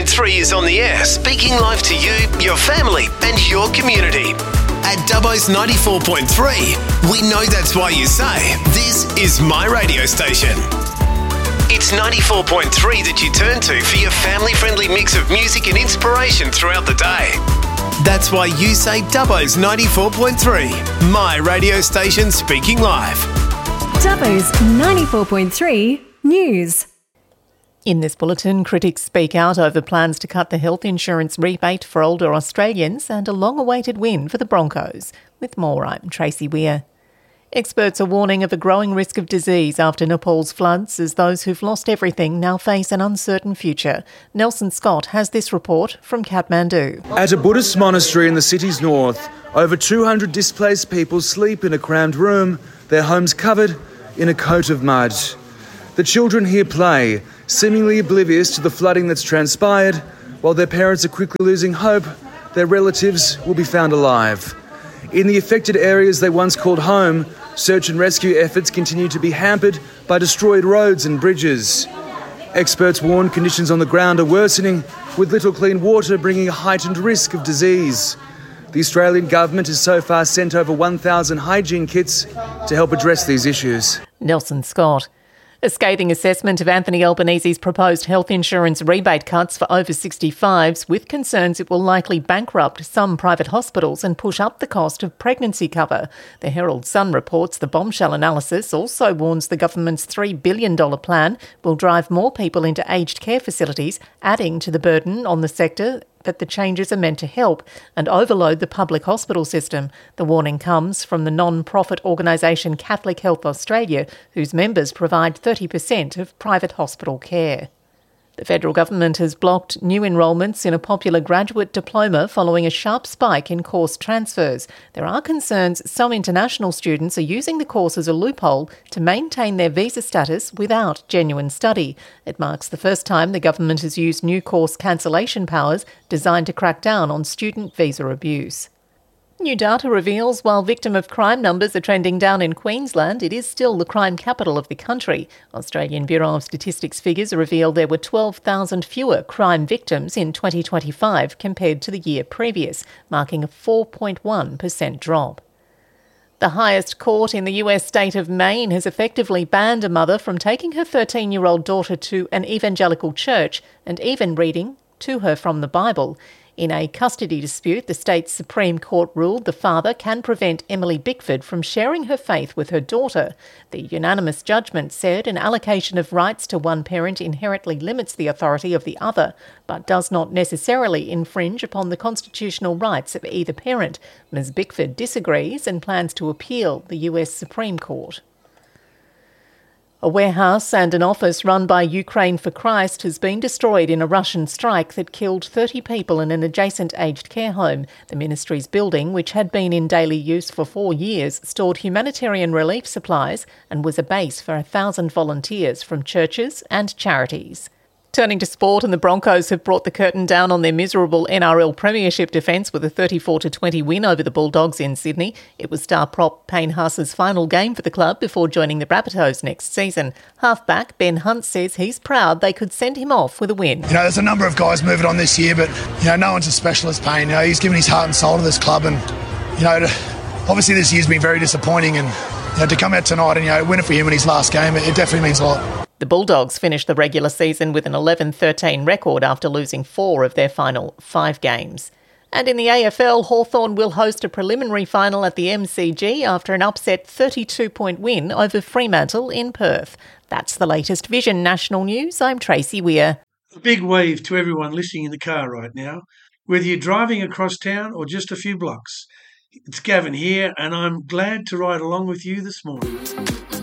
94.3 is on the air, speaking live to you, your family and your community. At Dubbo's 94.3, we know that's why you say, this is my radio station. It's 94.3 that you turn to for your family-friendly mix of music and inspiration throughout the day. That's why you say Dubbo's 94.3, my radio station speaking live. Dubbo's 94.3 News. In this bulletin, critics speak out over plans to cut the health insurance rebate for older Australians and a long-awaited win for the Broncos. With more, I'm Tracy Weir. Experts are warning of a growing risk of disease after Nepal's floods as those who've lost everything now face an uncertain future. Nelson Scott has this report from Kathmandu. At a Buddhist monastery in the city's north, over 200 displaced people sleep in a crammed room, their homes covered in a coat of mud. The children here play, seemingly oblivious to the flooding that's transpired, while their parents are quickly losing hope their relatives will be found alive. In the affected areas they once called home, search and rescue efforts continue to be hampered by destroyed roads and bridges. Experts warn conditions on the ground are worsening, with little clean water bringing a heightened risk of disease. The Australian government has so far sent over 1,000 hygiene kits to help address these issues. Nelson Scott. A scathing assessment of Anthony Albanese's proposed health insurance rebate cuts for over 65s, with concerns it will likely bankrupt some private hospitals and push up the cost of pregnancy cover. The Herald Sun reports the bombshell analysis also warns the government's $3 billion plan will drive more people into aged care facilities, adding to the burden on the sector that the changes are meant to help and overload the public hospital system. The warning comes from the non-profit organisation Catholic Health Australia, whose members provide 30% of private hospital care. The federal government has blocked new enrolments in a popular graduate diploma following a sharp spike in course transfers. There are concerns some international students are using the course as a loophole to maintain their visa status without genuine study. It marks the first time the government has used new course cancellation powers designed to crack down on student visa abuse. New data reveals while victim of crime numbers are trending down in Queensland, it is still the crime capital of the country. Australian Bureau of Statistics figures reveal there were 12,000 fewer crime victims in 2025 compared to the year previous, marking a 4.1% drop. The highest court in the US state of Maine has effectively banned a mother from taking her 13-year-old daughter to an evangelical church and even reading to her from the Bible. In a custody dispute, the state's Supreme Court ruled the father can prevent Emily Bickford from sharing her faith with her daughter. The unanimous judgment said an allocation of rights to one parent inherently limits the authority of the other, but does not necessarily infringe upon the constitutional rights of either parent. Ms. Bickford disagrees and plans to appeal the US Supreme Court. A warehouse and an office run by Ukraine for Christ has been destroyed in a Russian strike that killed 30 people in an adjacent aged care home. The ministry's building, which had been in daily use for 4 years, stored humanitarian relief supplies and was a base for 1,000 volunteers from churches and charities. Turning to sport, and the Broncos have brought the curtain down on their miserable NRL Premiership defence with a 34-20 win over the Bulldogs in Sydney. It was star prop Payne Haas's final game for the club before joining the Rabbitohs next season. Halfback Ben Hunt says he's proud they could send him off with a win. There's a number of guys moving on this year, but, no one's as special as Payne. He's given his heart and soul to this club, and, obviously this year's been very disappointing, and, to come out tonight and, win it for him in his last game, it definitely means a lot. The Bulldogs finished the regular season with an 11-13 record after losing 4 of their final 5 games. And in the AFL, Hawthorn will host a preliminary final at the MCG after an upset 32-point win over Fremantle in Perth. That's the latest Vision National News. I'm Tracy Weir. A big wave to everyone listening in the car right now, whether you're driving across town or just a few blocks. It's Gavin here, and I'm glad to ride along with you this morning.